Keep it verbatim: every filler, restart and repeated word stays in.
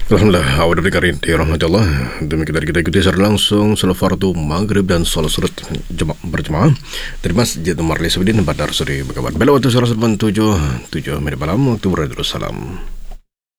Alhamdulillah, awal dari karin di rahmatullah. Demikian dari kita ikuti secara langsung salat fardu maghrib dan salat surat jemaah berjemaah dari Masjid Umar Lisabedin Bandar Seri Begawan. Bela waktu salat tujuh tujuh menit malam waktu Darussalam.